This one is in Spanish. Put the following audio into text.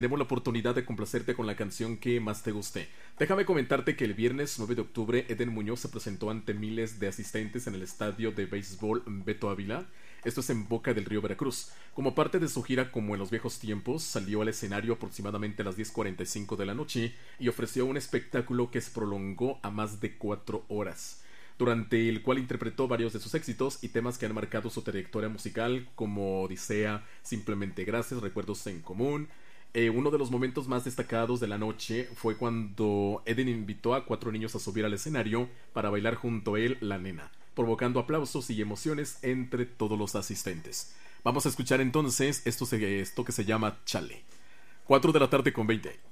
Demos la oportunidad de complacerte con la canción que más te guste. Déjame comentarte que el viernes 9 de octubre Eden Muñoz se presentó ante miles de asistentes en el estadio de béisbol Beto Ávila. Esto es en Boca del Río, Veracruz. Como parte de su gira como en los viejos tiempos, salió al escenario aproximadamente a las 10:45 de la noche y ofreció un espectáculo que se prolongó a más de 4 horas, durante el cual interpretó varios de sus éxitos y temas que han marcado su trayectoria musical, como Odisea, Simplemente Gracias, Recuerdos en Común. Uno de los momentos más destacados de la noche fue cuando Eden invitó a 4 niños a subir al escenario para bailar junto a él La Nena, provocando aplausos y emociones entre todos los asistentes. Vamos a escuchar entonces esto que se llama Chale. 4 de la tarde con 20.